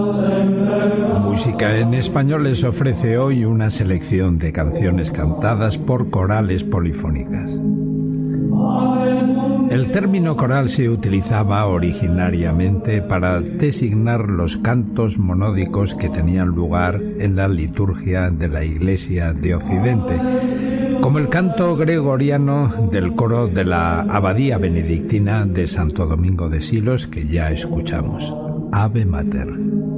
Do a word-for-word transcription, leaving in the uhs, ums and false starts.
Música en Español les ofrece hoy una selección de canciones cantadas por corales polifónicas. El término coral se utilizaba originariamente para designar los cantos monódicos que tenían lugar en la liturgia de la Iglesia de Occidente, como el canto gregoriano del coro de la Abadía Benedictina de Santo Domingo de Silos que ya escuchamos, Ave Mater.